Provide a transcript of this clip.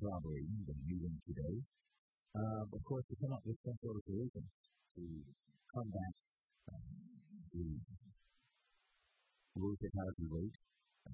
collaborating with a meeting today. Of course, to come up with some sort of solution to combat the low fatality rate